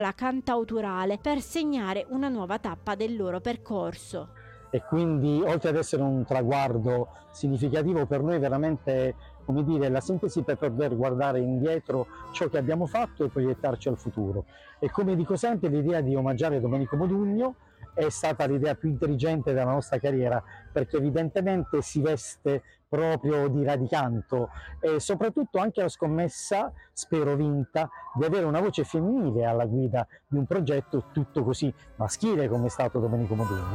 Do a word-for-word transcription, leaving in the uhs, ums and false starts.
la cantautorale per segnare una nuova tappa del loro percorso. E quindi, oltre ad essere un traguardo significativo, per noi veramente, come dire, la sintesi per poter guardare indietro ciò che abbiamo fatto e proiettarci al futuro. E come dico sempre, l'idea di omaggiare Domenico Modugno è stata l'idea più intelligente della nostra carriera, perché evidentemente si veste proprio di radicanto e soprattutto anche la scommessa, spero vinta, di avere una voce femminile alla guida di un progetto tutto così maschile come è stato Domenico Modugno.